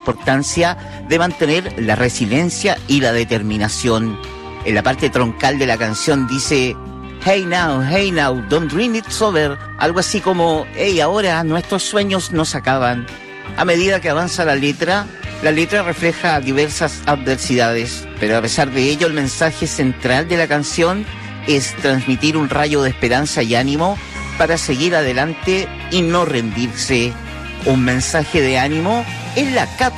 importancia de mantener la resiliencia y la determinación. En la parte troncal de la canción dice: hey now, don't dream it's over. Algo así como: hey, ahora nuestros sueños no se acaban. A medida que avanza la letra refleja diversas adversidades, pero a pesar de ello el mensaje central de la canción es transmitir un rayo de esperanza y ánimo para seguir adelante y no rendirse. Un mensaje de ánimo en la cápsula